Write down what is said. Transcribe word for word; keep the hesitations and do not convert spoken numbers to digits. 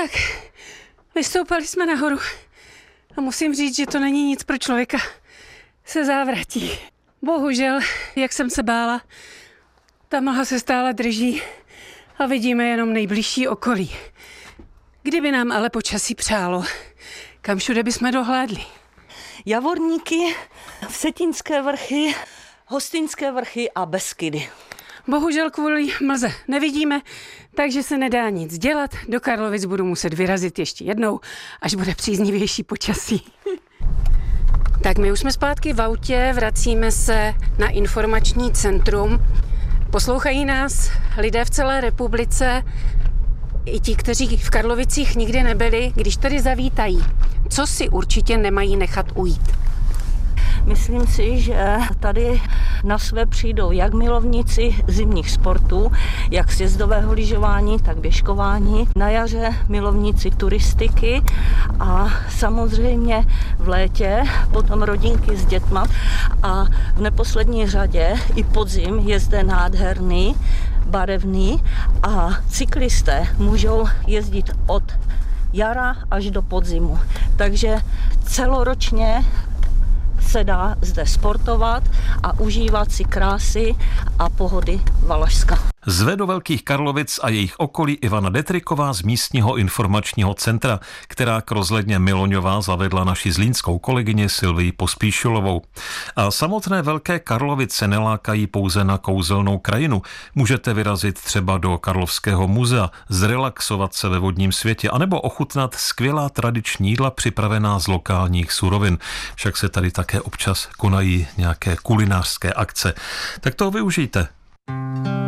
Tak, vystoupali jsme nahoru a musím říct, že to není nic pro člověka se závratí. Bohužel, jak jsem se bála, ta mlha se stále drží a vidíme jenom nejbližší okolí. Kdyby nám ale počasí přálo, kam všude bychom dohlédli? Javorníky, Vsetínské vrchy, Hostýnské vrchy a Beskydy. Bohužel kvůli mlze nevidíme, takže se nedá nic dělat. Do Karlovic budu muset vyrazit ještě jednou, až bude příznivější počasí. Tak my už jsme zpátky v autě, vracíme se na informační centrum. Poslouchají nás lidé v celé republice, i ti, kteří v Karlovicích nikdy nebyli, když tady zavítají. Co si určitě nemají nechat ujít? Myslím si, že tady na své přijdou jak milovníci zimních sportů, jak sjezdového lyžování, tak běžkování. Na jaře milovníci turistiky a samozřejmě v létě potom rodinky s dětma a v neposlední řadě i podzim je zde nádherný, barevný a cyklisté můžou jezdit od jara až do podzimu. Takže celoročně se dá zde sportovat a užívat si krásy a pohody Valašska. Zve do Velkých Karlovic a jejich okolí Ivana Detriková z místního informačního centra, která k rozhledně Miloňová zavedla naši zlínskou kolegyni Silvii Pospíšilovou. A samotné Velké Karlovice nelákají pouze na kouzelnou krajinu. Můžete vyrazit třeba do Karlovského muzea, zrelaxovat se ve vodním světě anebo ochutnat skvělá tradiční jídla připravená z lokálních surovin. Však se tady také občas konají nějaké kulinářské akce. Tak toho využijte.